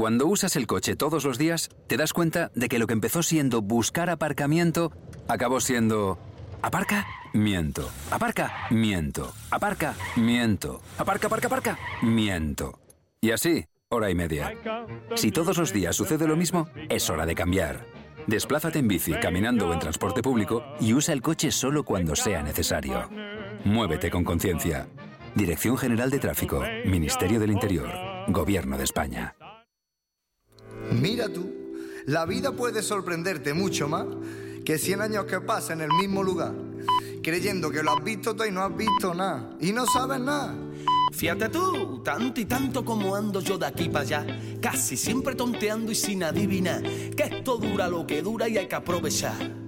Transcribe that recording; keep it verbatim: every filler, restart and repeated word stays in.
Cuando usas el coche todos los días, te das cuenta de que lo que empezó siendo buscar aparcamiento, acabó siendo... ¿Aparca? Miento. ¿Aparca? Miento. ¿Aparca? Miento. ¿Aparca, aparca, aparca? Miento. Y así, hora y media. Si todos los días sucede lo mismo, es hora de cambiar. Desplázate en bici, caminando o en transporte público y usa el coche solo cuando sea necesario. Muévete con conciencia. Dirección General de Tráfico, Ministerio del Interior, Gobierno de España. Mira tú, la vida puede sorprenderte mucho más que cien años que pasa en el mismo lugar, creyendo que lo has visto todo y no has visto nada, y no sabes nada. Fíjate tú, tanto y tanto como ando yo de aquí para allá, casi siempre tonteando y sin adivinar, que esto dura lo que dura y hay que aprovechar.